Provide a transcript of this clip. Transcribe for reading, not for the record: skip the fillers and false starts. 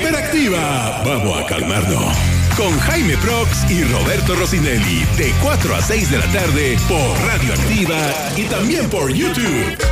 Hiperactiva. Vamos a calmarnos. Con Jaime Prox y Roberto Rossinelli. De 4 a 6 de la tarde por Radio Activa y también por YouTube.